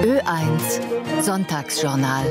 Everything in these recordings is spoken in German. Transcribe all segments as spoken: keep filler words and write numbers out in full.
Ö eins Sonntagsjournal.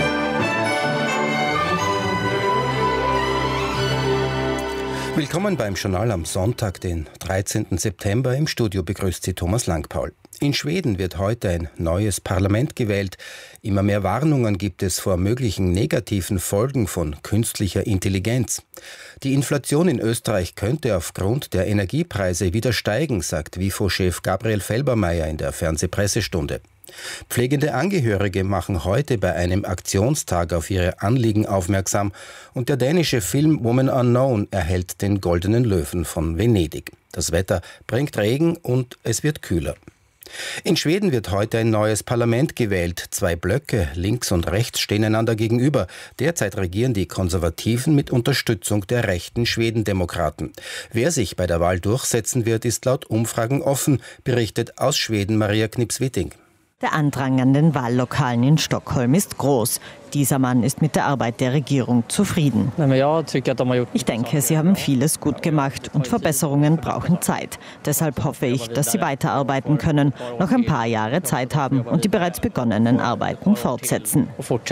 Willkommen beim Journal am Sonntag, den dreizehnten September. Im Studio begrüßt Sie Thomas Langpaul. In Schweden wird heute ein neues Parlament gewählt. Immer mehr Warnungen gibt es vor möglichen negativen Folgen von künstlicher Intelligenz. Die Inflation in Österreich könnte aufgrund der Energiepreise wieder steigen, sagt WIFO-Chef Gabriel Felbermayr in der Fernsehpressestunde. Pflegende Angehörige machen heute bei einem Aktionstag auf ihre Anliegen aufmerksam und der dänische Film Woman Unknown erhält den Goldenen Löwen von Venedig. Das Wetter bringt Regen und es wird kühler. In Schweden wird heute ein neues Parlament gewählt. Zwei Blöcke, links und rechts, stehen einander gegenüber. Derzeit regieren die Konservativen mit Unterstützung der rechten Schwedendemokraten. Wer sich bei der Wahl durchsetzen wird, ist laut Umfragen offen, berichtet aus Schweden Maria Knips-Witting. Der Andrang an den Wahllokalen in Stockholm ist groß. Dieser Mann ist mit der Arbeit der Regierung zufrieden. Ich denke, sie haben vieles gut gemacht und Verbesserungen brauchen Zeit. Deshalb hoffe ich, dass sie weiterarbeiten können, noch ein paar Jahre Zeit haben und die bereits begonnenen Arbeiten fortsetzen.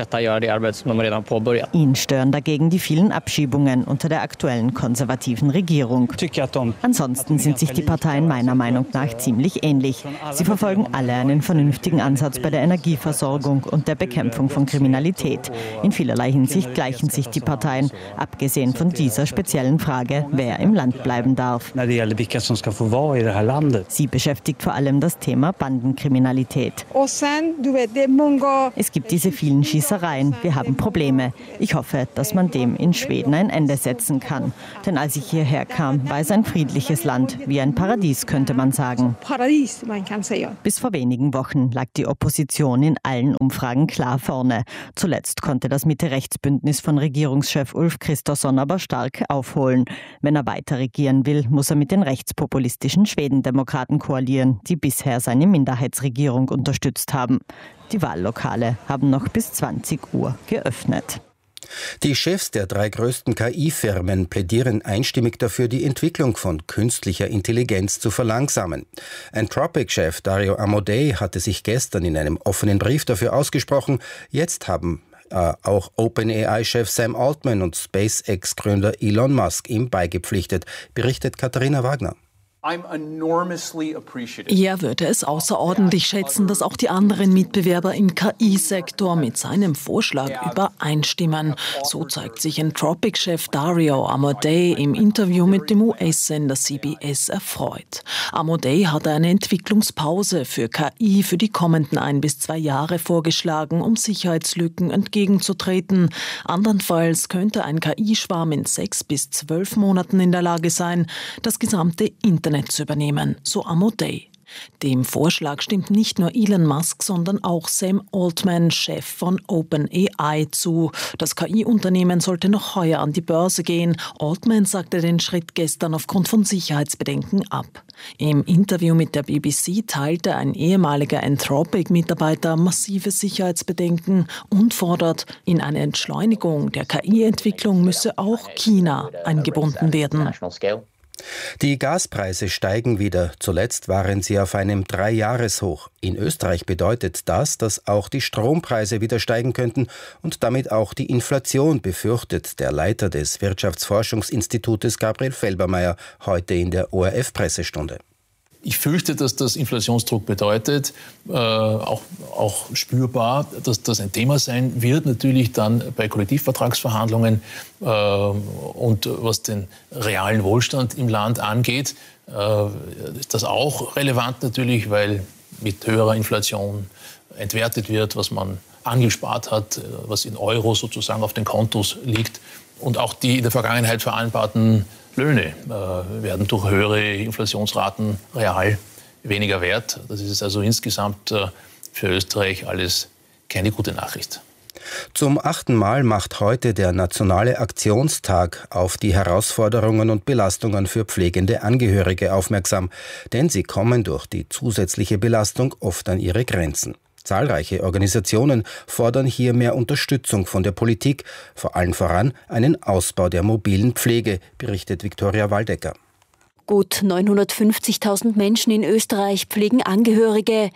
Ihn stören dagegen die vielen Abschiebungen unter der aktuellen konservativen Regierung. Ansonsten sind sich die Parteien meiner Meinung nach ziemlich ähnlich. Sie verfolgen alle einen vernünftigen Ansatz bei der Energieversorgung und der Bekämpfung von Kriminalität. In vielerlei Hinsicht gleichen sich die Parteien, abgesehen von dieser speziellen Frage, wer im Land bleiben darf. Sie beschäftigt vor allem das Thema Bandenkriminalität. Es gibt diese vielen Schießereien, wir haben Probleme. Ich hoffe, dass man dem in Schweden ein Ende setzen kann. Denn als ich hierher kam, war es ein friedliches Land, wie ein Paradies, könnte man sagen. Bis vor wenigen Wochen lag die Opposition in allen Umfragen klar vorne. Zuletzt konnte das Mitte-Rechts-Bündnis von Regierungschef Ulf Kristersson aber stark aufholen. Wenn er weiter regieren will, muss er mit den rechtspopulistischen Schwedendemokraten koalieren, die bisher seine Minderheitsregierung unterstützt haben. Die Wahllokale haben noch bis zwanzig Uhr geöffnet. Die Chefs der drei größten K I-Firmen plädieren einstimmig dafür, die Entwicklung von künstlicher Intelligenz zu verlangsamen. Anthropic-Chef Dario Amodei hatte sich gestern in einem offenen Brief dafür ausgesprochen. Jetzt haben äh, auch OpenAI-Chef Sam Altman und SpaceX-Gründer Elon Musk ihm beigepflichtet, berichtet Katharina Wagner. Er würde es außerordentlich schätzen, dass auch die anderen Mitbewerber im K I-Sektor mit seinem Vorschlag übereinstimmen. So zeigt sich Anthropic-Chef Dario Amodei im Interview mit dem U S-Sender C B S erfreut. Amodei hatte eine Entwicklungspause für K I für die kommenden ein bis zwei Jahre vorgeschlagen, um Sicherheitslücken entgegenzutreten. Andernfalls könnte ein K I-Schwarm in sechs bis zwölf Monaten in der Lage sein, das gesamte Internet zu übernehmen, so Amodei. Dem Vorschlag stimmt nicht nur Elon Musk, sondern auch Sam Altman, Chef von OpenAI, zu. Das K I-Unternehmen sollte noch heuer an die Börse gehen. Altman sagte den Schritt gestern aufgrund von Sicherheitsbedenken ab. Im Interview mit der B B C teilte ein ehemaliger Anthropic-Mitarbeiter massive Sicherheitsbedenken und fordert, in eine Entschleunigung der K I-Entwicklung müsse auch China eingebunden werden. Die Gaspreise steigen wieder. Zuletzt waren sie auf einem Dreijahreshoch. In Österreich bedeutet das, dass auch die Strompreise wieder steigen könnten und damit auch die Inflation, befürchtet der Leiter des Wirtschaftsforschungsinstitutes Gabriel Felbermayr heute in der O R F-Pressestunde. Ich fürchte, dass das Inflationsdruck bedeutet, äh, auch, auch spürbar, dass das ein Thema sein wird, natürlich dann bei Kollektivvertragsverhandlungen äh, und was den realen Wohlstand im Land angeht, äh, ist das auch relevant natürlich, weil mit höherer Inflation entwertet wird, was man angespart hat, was in Euro sozusagen auf den Kontos liegt. Und auch die in der Vergangenheit vereinbarten Löhne äh, werden durch höhere Inflationsraten real weniger wert. Das ist also insgesamt äh, für Österreich alles keine gute Nachricht. Zum achten Mal macht heute der Nationale Aktionstag auf die Herausforderungen und Belastungen für pflegende Angehörige aufmerksam, denn sie kommen durch die zusätzliche Belastung oft an ihre Grenzen. Zahlreiche Organisationen fordern hier mehr Unterstützung von der Politik, vor allem voran einen Ausbau der mobilen Pflege, berichtet Viktoria Waldecker. Gut neunhundertfünfzigtausend Menschen in Österreich pflegen Angehörige.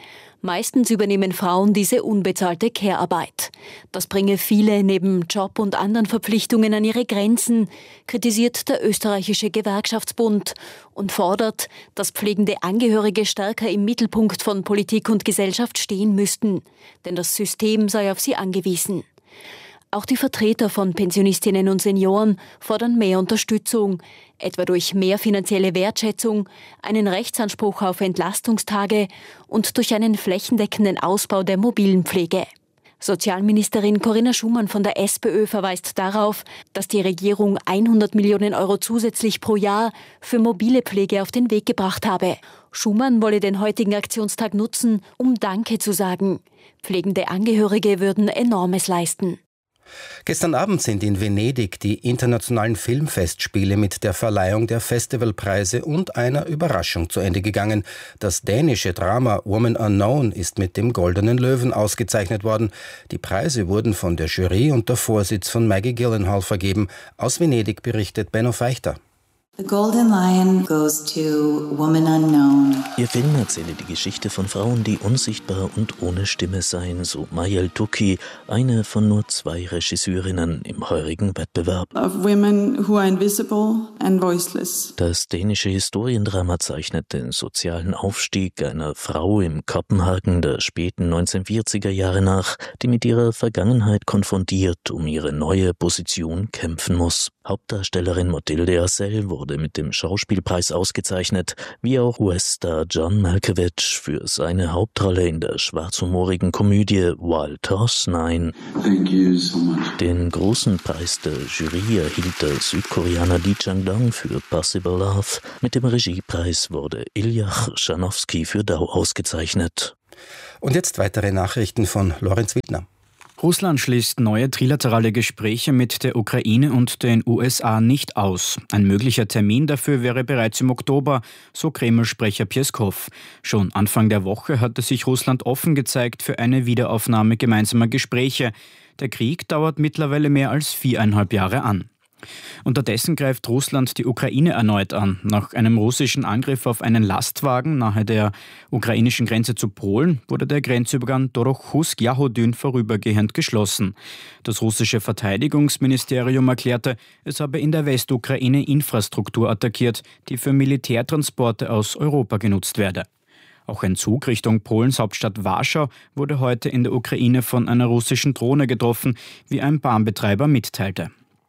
Meistens übernehmen Frauen diese unbezahlte Care-Arbeit. Das bringe viele neben Job und anderen Verpflichtungen an ihre Grenzen, kritisiert der österreichische Gewerkschaftsbund und fordert, dass pflegende Angehörige stärker im Mittelpunkt von Politik und Gesellschaft stehen müssten, denn das System sei auf sie angewiesen. Auch die Vertreter von Pensionistinnen und Senioren fordern mehr Unterstützung, etwa durch mehr finanzielle Wertschätzung, einen Rechtsanspruch auf Entlastungstage und durch einen flächendeckenden Ausbau der mobilen Pflege. Sozialministerin Corinna Schumann von der SPÖ verweist darauf, dass die Regierung hundert Millionen Euro zusätzlich pro Jahr für mobile Pflege auf den Weg gebracht habe. Schumann wolle den heutigen Aktionstag nutzen, um Danke zu sagen. Pflegende Angehörige würden Enormes leisten. Gestern Abend sind in Venedig die internationalen Filmfestspiele mit der Verleihung der Festivalpreise und einer Überraschung zu Ende gegangen. Das dänische Drama Woman Unknown ist mit dem Goldenen Löwen ausgezeichnet worden. Die Preise wurden von der Jury unter Vorsitz von Maggie Gyllenhaal vergeben. Aus Venedig berichtet Benno Feichter. The Golden Lion goes to Woman Unknown. Ihr Film erzähle die Geschichte von Frauen, die unsichtbar und ohne Stimme seien, so Mayel Tuki, eine von nur zwei Regisseurinnen im heurigen Wettbewerb. Of women who are invisible and voiceless. Das dänische Historiendrama zeichnet den sozialen Aufstieg einer Frau im Kopenhagen der späten neunzehnhundertvierziger Jahre nach, die mit ihrer Vergangenheit konfrontiert um ihre neue Position kämpfen muss. Hauptdarstellerin Mathilde Acel wurde mit dem Schauspielpreis ausgezeichnet, wie auch U S-Star John Malkovich für seine Hauptrolle in der schwarzhumorigen Komödie Wild Horse Nine. Thank you so much. Den großen Preis der Jury erhielt der Südkoreaner Lee Chang-dong für Possible Love. Mit dem Regiepreis wurde Iljach Schanowski für Dau ausgezeichnet. Und jetzt weitere Nachrichten von Lorenz Wildner. Russland schließt neue trilaterale Gespräche mit der Ukraine und den U S A nicht aus. Ein möglicher Termin dafür wäre bereits im Oktober, so Kreml-Sprecher Pjeskow. Schon Anfang der Woche hatte sich Russland offen gezeigt für eine Wiederaufnahme gemeinsamer Gespräche. Der Krieg dauert mittlerweile mehr als viereinhalb Jahre an. Unterdessen greift Russland die Ukraine erneut an. Nach einem russischen Angriff auf einen Lastwagen nahe der ukrainischen Grenze zu Polen wurde der Grenzübergang Dorochhusk-Jahodyn vorübergehend geschlossen. Das russische Verteidigungsministerium erklärte, es habe in der Westukraine Infrastruktur attackiert, die für Militärtransporte aus Europa genutzt werde. Auch ein Zug Richtung Polens Hauptstadt Warschau wurde heute in der Ukraine von einer russischen Drohne getroffen, wie ein Bahnbetreiber mitteilte.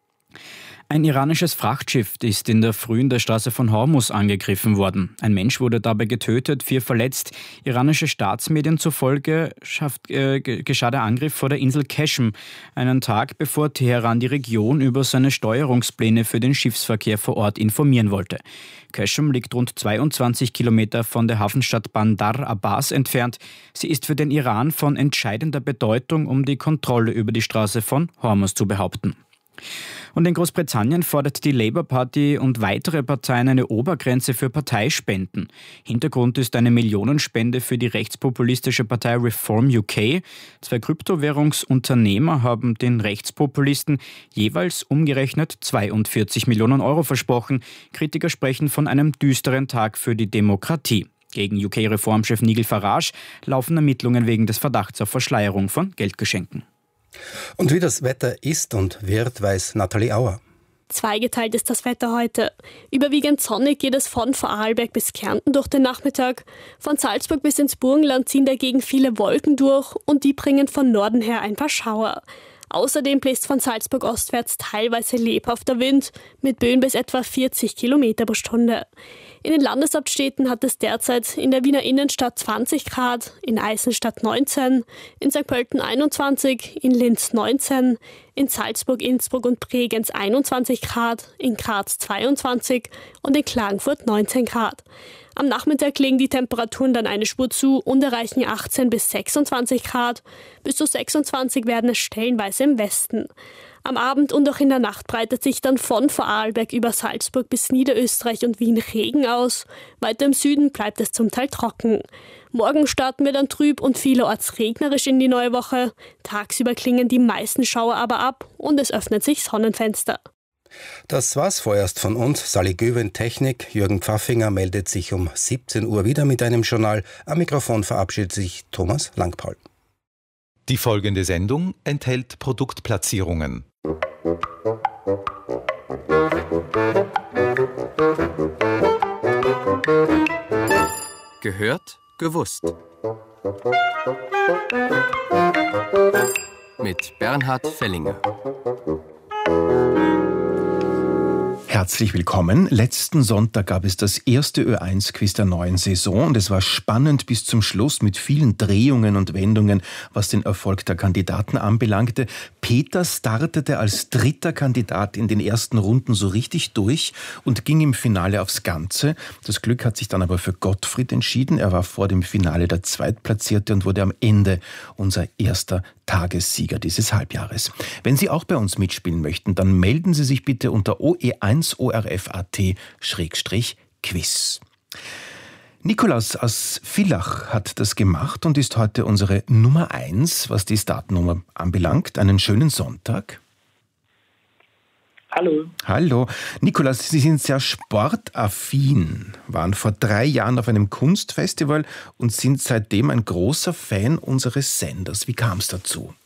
Ein iranisches Frachtschiff ist in der Früh in der Straße von Hormuz angegriffen worden. Ein Mensch wurde dabei getötet, vier verletzt. Iranische Staatsmedien zufolge schafft, äh, geschah der Angriff vor der Insel Keshem, einen Tag bevor Teheran die Region über seine Steuerungspläne für den Schiffsverkehr vor Ort informieren wollte. Keshem liegt rund zweiundzwanzig Kilometer von der Hafenstadt Bandar Abbas entfernt. Sie ist für den Iran von entscheidender Bedeutung, um die Kontrolle über die Straße von Hormuz zu behaupten. Und in Großbritannien fordert die Labour Party und weitere Parteien eine Obergrenze für Parteispenden. Hintergrund ist eine Millionenspende für die rechtspopulistische Partei Reform U K. Zwei Kryptowährungsunternehmer haben den Rechtspopulisten jeweils umgerechnet zweiundvierzig Millionen Euro versprochen. Kritiker sprechen von einem düsteren Tag für die Demokratie. Gegen U K-Reformchef Nigel Farage laufen Ermittlungen wegen des Verdachts auf Verschleierung von Geldgeschenken. Und wie das Wetter ist und wird, weiß Nathalie Auer. Zweigeteilt ist das Wetter heute. Überwiegend sonnig geht es von Vorarlberg bis Kärnten durch den Nachmittag. Von Salzburg bis ins Burgenland ziehen dagegen viele Wolken durch und die bringen von Norden her ein paar Schauer. Außerdem bläst von Salzburg ostwärts teilweise lebhafter Wind mit Böen bis etwa vierzig Kilometer pro Stunde. In den Landeshauptstädten hat es derzeit in der Wiener Innenstadt zwanzig Grad, in Eisenstadt neunzehn, in Sankt Pölten einundzwanzig, in Linz neunzehn, in Salzburg, Innsbruck und Bregenz einundzwanzig Grad, in Graz zweiundzwanzig und in Klagenfurt neunzehn Grad. Am Nachmittag legen die Temperaturen dann eine Spur zu und erreichen achtzehn bis sechsundzwanzig Grad. Bis zu sechsundzwanzig werden es stellenweise im Westen. Am Abend und auch in der Nacht breitet sich dann von Vorarlberg über Salzburg bis Niederösterreich und Wien Regen aus. Weiter im Süden bleibt es zum Teil trocken. Morgen starten wir dann trüb und vielerorts regnerisch in die neue Woche. Tagsüber klingen die meisten Schauer aber ab und es öffnet sich Sonnenfenster. Das war's vorerst von uns. Sally Göwen, Technik. Jürgen Pfaffinger meldet sich um siebzehn Uhr wieder mit einem Journal. Am Mikrofon verabschiedet sich Thomas Langpaul. Die folgende Sendung enthält Produktplatzierungen. Gehört, gewusst. Mit Bernhard Fellinger. Herzlich willkommen. Letzten Sonntag gab es das erste Ö eins Quiz der neuen Saison und es war spannend bis zum Schluss mit vielen Drehungen und Wendungen, was den Erfolg der Kandidaten anbelangte. Peter startete als dritter Kandidat in den ersten Runden so richtig durch und ging im Finale aufs Ganze. Das Glück hat sich dann aber für Gottfried entschieden. Er war vor dem Finale der Zweitplatzierte und wurde am Ende unser erster Tagessieger dieses Halbjahres. Wenn Sie auch bei uns mitspielen möchten, dann melden Sie sich bitte unter o e eins o r f punkt a t Schrägstrich Quiz. Nikolaus aus Villach hat das gemacht und ist heute unsere Nummer eins, was die Startnummer anbelangt. Einen schönen Sonntag. Hallo. Hallo. Nikolaus, Sie sind sehr sportaffin, waren vor drei Jahren auf einem Kunstfestival und sind seitdem ein großer Fan unseres Senders. Wie kam es dazu?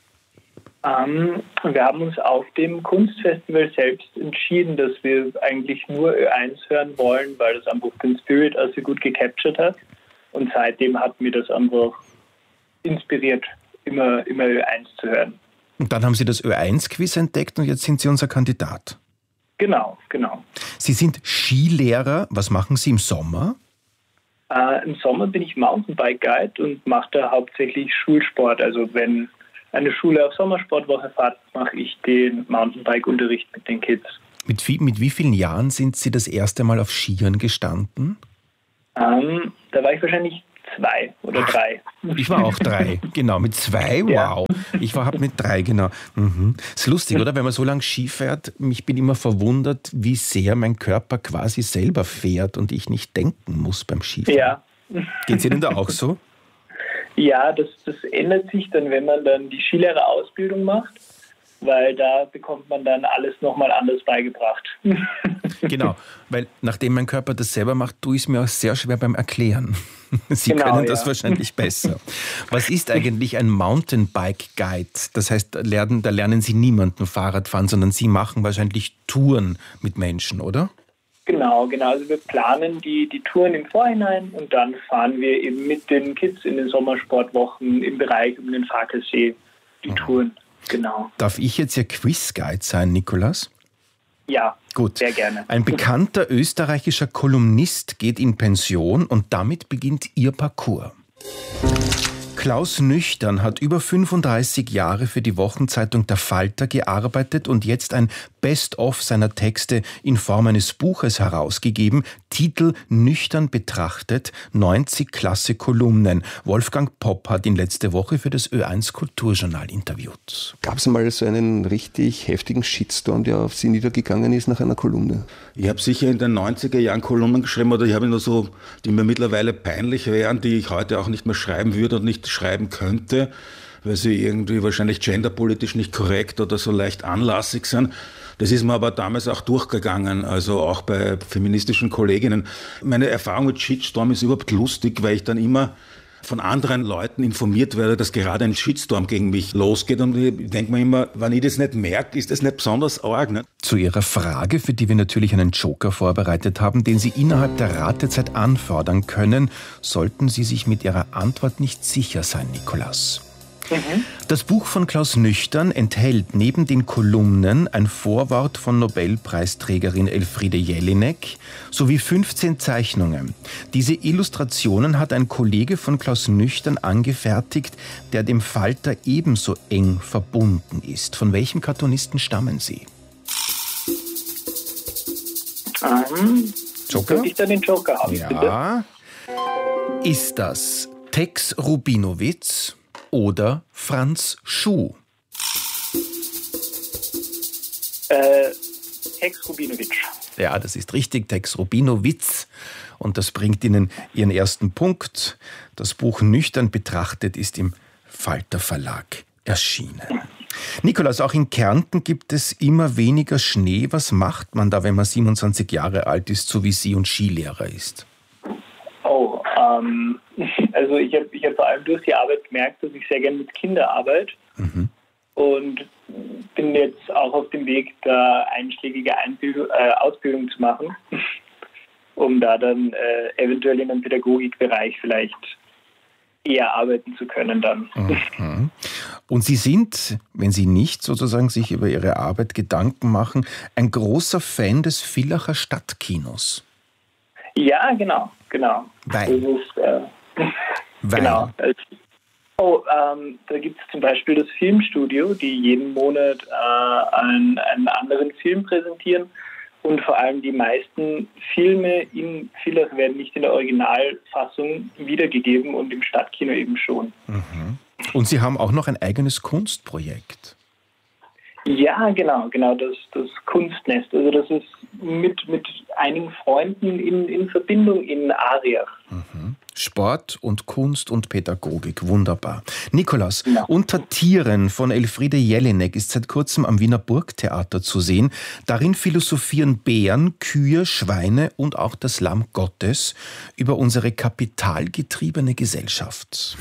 Ähm, wir haben uns auf dem Kunstfestival selbst entschieden, dass wir eigentlich nur Ö eins hören wollen, weil das einfach den Spirit also gut gecaptured hat. Und seitdem hat mir das einfach inspiriert, immer, immer Ö eins zu hören. Und dann haben Sie das Ö eins Quiz entdeckt und jetzt sind Sie unser Kandidat. Genau, genau. Sie sind Skilehrer. Was machen Sie im Sommer? Äh, Im Sommer bin ich Mountainbike-Guide und mache da hauptsächlich Schulsport. Also wenn eine Schule auf Sommersportwoche fährt, mache ich den Mountainbike-Unterricht mit den Kids. Mit wie, mit wie vielen Jahren sind Sie das erste Mal auf Skiern gestanden? Ähm, da war ich wahrscheinlich zwei oder Ach, drei. Ich war auch drei, genau, mit zwei, wow. Ja. Ich war hab mit drei, genau. Mhm. Ist lustig, oder? Wenn man so lange Ski fährt, ich bin immer verwundert, wie sehr mein Körper quasi selber fährt und ich nicht denken muss beim Skifahren. Ja. Geht es Ihnen da auch so? Ja, das, das ändert sich dann, wenn man dann die Skilehrerausbildung macht, weil da bekommt man dann alles nochmal anders beigebracht. Genau, weil nachdem mein Körper das selber macht, tue ich es mir auch sehr schwer beim Erklären. Sie genau, können das ja. wahrscheinlich besser. Was ist eigentlich ein Mountainbike-Guide? Das heißt, da lernen, da lernen Sie niemanden Fahrrad fahren, sondern Sie machen wahrscheinlich Touren mit Menschen, oder? Genau, genau. Also wir planen die, die Touren im Vorhinein und dann fahren wir eben mit den Kids in den Sommersportwochen im Bereich um den Farkelsee die mhm. Touren. Genau. Darf ich jetzt Ihr Quiz-Guide sein, Nikolaus? Ja, gut. Sehr gerne. Ein bekannter österreichischer Kolumnist geht in Pension und damit beginnt Ihr Parcours. Klaus Nüchtern hat über fünfunddreißig Jahre für die Wochenzeitung Der Falter gearbeitet und jetzt ein Best-of seiner Texte in Form eines Buches herausgegeben. Titel Nüchtern betrachtet, neunzig klasse Kolumnen. Wolfgang Popp hat ihn letzte Woche für das Ö eins Kulturjournal interviewt. Gab es mal so einen richtig heftigen Shitstorm, der auf Sie niedergegangen ist nach einer Kolumne? Ich habe sicher in den neunziger Jahren Kolumnen geschrieben, oder ich habe nur so, die mir mittlerweile peinlich wären, die ich heute auch nicht mehr schreiben würde und nicht schreiben könnte, weil sie irgendwie wahrscheinlich genderpolitisch nicht korrekt oder so leicht anlassig sind. Das ist mir aber damals auch durchgegangen, also auch bei feministischen Kolleginnen. Meine Erfahrung mit Shitstorm ist überhaupt lustig, weil ich dann immer von anderen Leuten informiert werde, dass gerade ein Shitstorm gegen mich losgeht. Und ich denke mir immer, wenn ich das nicht merke, ist das nicht besonders arg. Ne? Zu Ihrer Frage, für die wir natürlich einen Joker vorbereitet haben, den Sie innerhalb der Ratezeit anfordern können, sollten Sie sich mit Ihrer Antwort nicht sicher sein, Nikolaus. Mhm. Das Buch von Klaus Nüchtern enthält neben den Kolumnen ein Vorwort von Nobelpreisträgerin Elfriede Jelinek sowie fünfzehn Zeichnungen. Diese Illustrationen hat ein Kollege von Klaus Nüchtern angefertigt, der dem Falter ebenso eng verbunden ist. Von welchem Cartoonisten stammen Sie? Ähm, Joker? Könnte ich dann den Joker haben, ja. Bitte? Ist das Tex Rubinowitz oder Franz Schuh? Äh, Tex Rubinowitz. Ja, das ist richtig, Tex Rubinowitz. Und das bringt Ihnen Ihren ersten Punkt. Das Buch Nüchtern betrachtet ist im Falter Verlag erschienen. Nikolaus, auch in Kärnten gibt es immer weniger Schnee. Was macht man da, wenn man siebenundzwanzig Jahre alt ist, so wie Sie und Skilehrer ist? Oh, ähm, also ich habe ich hab vor allem durch die Arbeit gemerkt, dass ich sehr gerne mit Kindern arbeite. Mhm. Und bin jetzt auch auf dem Weg, da einschlägige Einbildung, äh, Ausbildung zu machen, um da dann äh, eventuell in einem Pädagogikbereich vielleicht eher arbeiten zu können dann. Mhm. Und Sie sind, wenn Sie nicht sozusagen sich über Ihre Arbeit Gedanken machen, ein großer Fan des Villacher Stadtkinos. Ja, genau, genau. Weil? Das ist, äh, Weil? Genau. Oh, ähm, da gibt es zum Beispiel das Filmstudio, die jeden Monat äh, einen, einen anderen Film präsentieren. Und vor allem die meisten Filme in Villach werden nicht in der Originalfassung wiedergegeben und im Stadtkino eben schon. Mhm. Und Sie haben auch noch ein eigenes Kunstprojekt. Ja, genau, genau, das, das Kunstnest. Also das ist mit, mit einigen Freunden in, in Verbindung in Aria. Mhm. Sport und Kunst und Pädagogik, wunderbar. Nikolaus, ja. Unter Tieren von Elfriede Jelinek ist seit kurzem am Wiener Burgtheater zu sehen. Darin philosophieren Bären, Kühe, Schweine und auch das Lamm Gottes über unsere kapitalgetriebene Gesellschaft.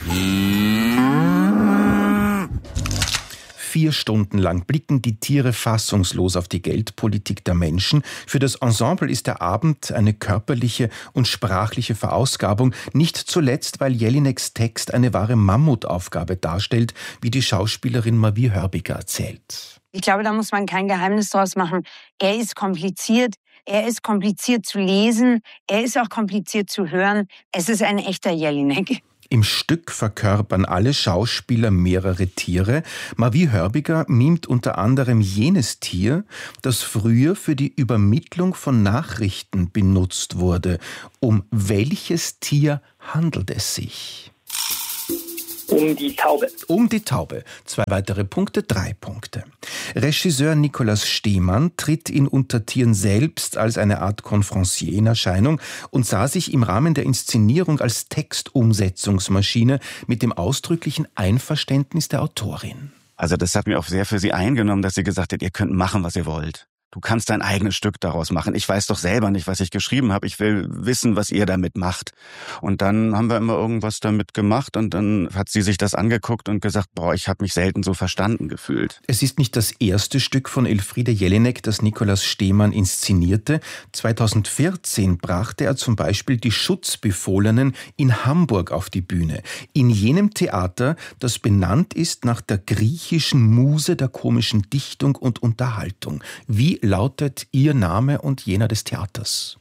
Vier Stunden lang blicken die Tiere fassungslos auf die Geldpolitik der Menschen. Für das Ensemble ist der Abend eine körperliche und sprachliche Verausgabung, nicht zuletzt, weil Jelineks Text eine wahre Mammutaufgabe darstellt, wie die Schauspielerin Marie Hörbiger erzählt. Ich glaube, da muss man kein Geheimnis draus machen. Er ist kompliziert, er ist kompliziert zu lesen, er ist auch kompliziert zu hören. Es ist ein echter Jelinek. Im Stück verkörpern alle Schauspieler mehrere Tiere. Marie Hörbiger mimt unter anderem jenes Tier, das früher für die Übermittlung von Nachrichten benutzt wurde. Um welches Tier handelt es sich? Um die Taube. Um die Taube. Zwei weitere Punkte, drei Punkte. Regisseur Nikolaus Stehmann tritt in Unter Tieren selbst als eine Art Confrancier in Erscheinung und sah sich im Rahmen der Inszenierung als Textumsetzungsmaschine mit dem ausdrücklichen Einverständnis der Autorin. Also das hat mir auch sehr für sie eingenommen, dass sie gesagt hat, ihr könnt machen, was ihr wollt. Du kannst dein eigenes Stück daraus machen. Ich weiß doch selber nicht, was ich geschrieben habe. Ich will wissen, was ihr damit macht. Und dann haben wir immer irgendwas damit gemacht und dann hat sie sich das angeguckt und gesagt, boah, ich habe mich selten so verstanden gefühlt. Es ist nicht das erste Stück von Elfriede Jelinek, das Nikolaus Stehmann inszenierte. zweitausendvierzehn brachte er zum Beispiel Die Schutzbefohlenen in Hamburg auf die Bühne. In jenem Theater, das benannt ist nach der griechischen Muse der komischen Dichtung und Unterhaltung. Wie lautet Ihr Name und jener des Theaters?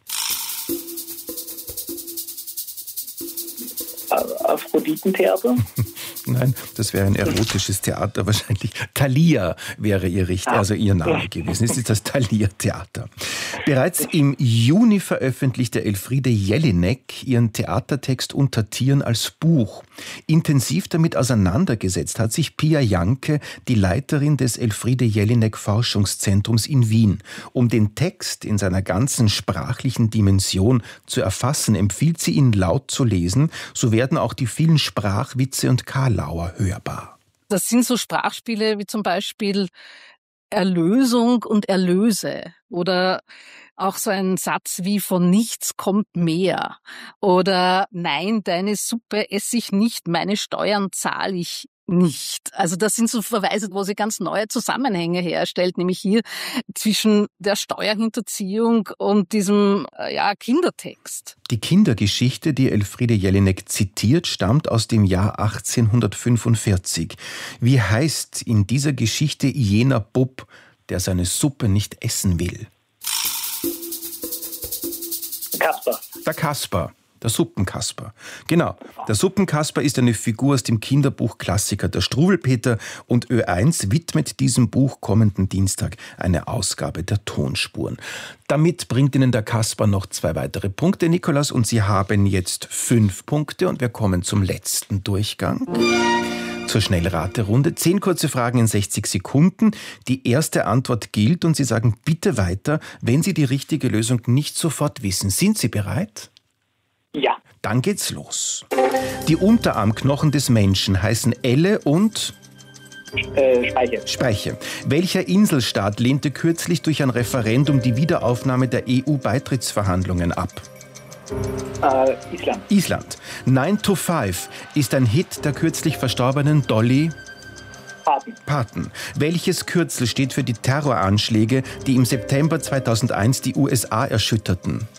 Aphroditentheater? Nein, das wäre ein erotisches Theater wahrscheinlich. Thalia wäre ihr Richt, also ihr Name gewesen. Es ist das Thalia-Theater. Bereits im Juni veröffentlichte Elfriede Jelinek ihren Theatertext Unter Tieren als Buch. Intensiv damit auseinandergesetzt hat sich Pia Janke, die Leiterin des Elfriede Jelinek Forschungszentrums in Wien. Um den Text in seiner ganzen sprachlichen Dimension zu erfassen, empfiehlt sie ihn laut zu lesen, so werden auch die vielen Sprachwitze und Karlauer hörbar. Das sind so Sprachspiele wie zum Beispiel Erlösung und Erlöse oder auch so ein Satz wie von nichts kommt mehr oder nein, deine Suppe esse ich nicht, meine Steuern zahle ich nicht. Also das sind so Verweise, wo sie ganz neue Zusammenhänge herstellt, nämlich hier zwischen der Steuerhinterziehung und diesem ja, Kindertext. Die Kindergeschichte, die Elfriede Jelinek zitiert, stammt aus dem Jahr achtzehnhundertfünfundvierzig. Wie heißt in dieser Geschichte jener Bub, der seine Suppe nicht essen will? Kasper. Der Kasper. Der Suppenkasper. Genau, der Suppenkasper ist eine Figur aus dem Kinderbuchklassiker Der Struwwelpeter und Ö eins widmet diesem Buch kommenden Dienstag eine Ausgabe der Tonspuren. Damit bringt Ihnen der Kasper noch zwei weitere Punkte, Nikolaus, und Sie haben jetzt fünf Punkte und wir kommen zum letzten Durchgang. Zur Schnellraterunde. Zehn kurze Fragen in sechzig Sekunden. Die erste Antwort gilt und Sie sagen bitte weiter, wenn Sie die richtige Lösung nicht sofort wissen. Sind Sie bereit? Ja. Dann geht's los. Die Unterarmknochen des Menschen heißen Elle und Äh, Speiche. Speiche. Welcher Inselstaat lehnte kürzlich durch ein Referendum die Wiederaufnahme der E U-Beitrittsverhandlungen ab? Äh, Island. Island. nine to five ist ein Hit der kürzlich verstorbenen Dolly Parton. Parton. Welches Kürzel steht für die Terroranschläge, die im September zweitausendeins die U S A erschütterten?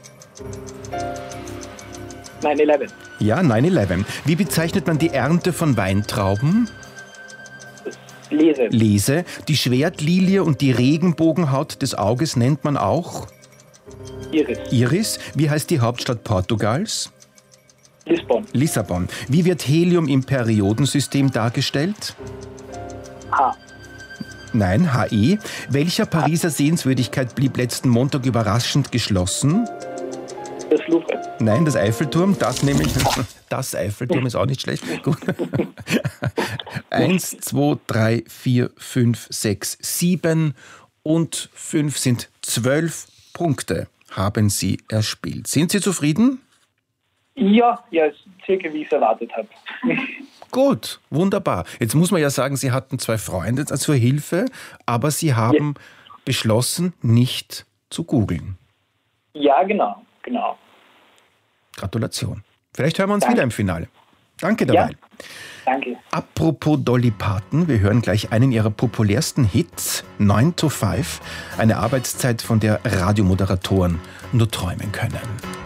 nine eleven. Ja, nine eleven. Wie bezeichnet man die Ernte von Weintrauben? Lese. Lese. Die Schwertlilie und die Regenbogenhaut des Auges nennt man auch? Iris. Iris. Wie heißt die Hauptstadt Portugals? Lissabon. Lissabon. Wie wird Helium im Periodensystem dargestellt? H. Nein, He. Welcher Pariser Sehenswürdigkeit blieb letzten Montag überraschend geschlossen? Das Louvre. Nein, das Eiffelturm. Das nämlich. Das Eiffelturm ist auch nicht schlecht. Gut. Eins, zwei, drei, vier, fünf, sechs, sieben und fünf sind zwölf Punkte, haben Sie erspielt. Sind Sie zufrieden? Ja, ja, circa wie ich es erwartet habe. Gut, wunderbar. Jetzt muss man ja sagen, Sie hatten zwei Freunde zur Hilfe, aber Sie haben ja beschlossen, nicht zu googeln. Ja, genau, genau. Gratulation. Vielleicht hören wir uns Danke. wieder im Finale. Danke dabei. Ja, danke. Apropos Dolly Parton, wir hören gleich einen ihrer populärsten Hits, nine to five, eine Arbeitszeit, von der Radiomoderatoren nur träumen können.